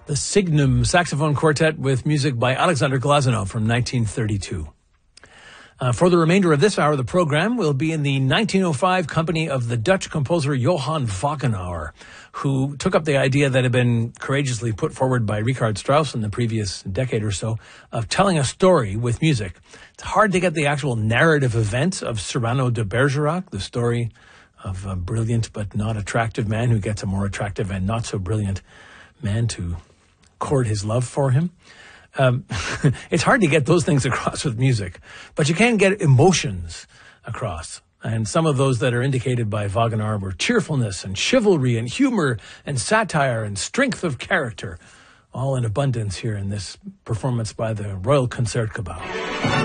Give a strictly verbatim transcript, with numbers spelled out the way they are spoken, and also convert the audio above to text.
the Signum Saxophone Quartet with music by Alexander Glazunov from nineteen thirty-two. Uh, for the remainder of this hour of the program, we'll be in the nineteen oh five company of the Dutch composer Johann Wagenauer, who took up the idea that had been courageously put forward by Richard Strauss in the previous decade or so of telling a story with music. It's hard to get the actual narrative event of Cyrano de Bergerac, the story of a brilliant but not attractive man who gets a more attractive and not so brilliant man to court his love for him. Um, it's hard to get those things across with music, but you can get emotions across. And some of those that are indicated by Wagenauer were cheerfulness and chivalry and humor and satire and strength of character, all in abundance here in this performance by the Royal Concertgebouw.